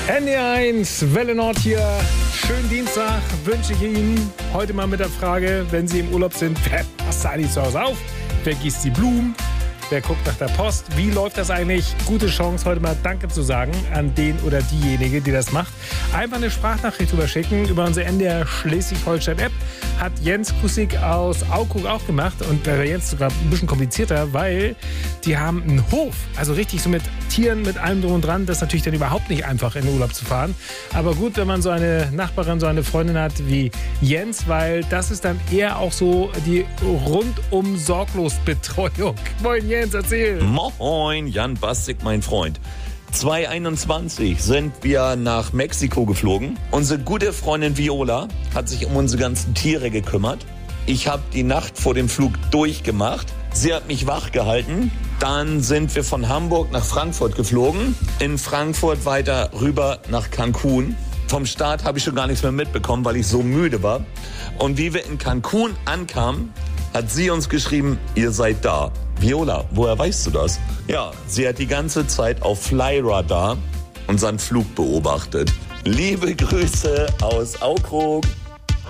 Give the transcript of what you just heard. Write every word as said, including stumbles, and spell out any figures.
N D eins, Welle Nord hier. Schönen Dienstag wünsche ich Ihnen. Heute mal mit der Frage, wenn Sie im Urlaub sind, wer passt da eigentlich zu Hause auf? Wer gießt die Blumen? Wer guckt nach der Post? Wie läuft das eigentlich? Gute Chance, heute mal Danke zu sagen an den oder diejenige, die das macht. Einfach eine Sprachnachricht überschicken über unsere N D R Schleswig-Holstein-App. Hat Jens Kussig aus Aukrug auch gemacht. Und bei Jens sogar ein bisschen komplizierter, weil die haben einen Hof. Also richtig so mit Tieren, mit allem drum und dran. Das ist natürlich dann überhaupt nicht einfach, in den Urlaub zu fahren. Aber gut, wenn man so eine Nachbarin, so eine Freundin hat wie Jens, weil das ist dann eher auch so die rundum Sorglosbetreuung. Moin Jens, erzähl. Moin, Jan Bastik, mein Freund. zwanzig einundzwanzig sind wir nach Mexiko geflogen. Unsere gute Freundin Viola hat sich um unsere ganzen Tiere gekümmert. Ich habe die Nacht vor dem Flug durchgemacht. Sie hat mich wach gehalten. Dann sind wir von Hamburg nach Frankfurt geflogen. In Frankfurt weiter rüber nach Cancun. Vom Start habe ich schon gar nichts mehr mitbekommen, weil ich so müde war. Und wie wir in Cancun ankamen, hat sie uns geschrieben, ihr seid da. Viola, woher weißt du das? Ja, sie hat die ganze Zeit auf Flyradar unseren Flug beobachtet. Liebe Grüße aus Aukrug.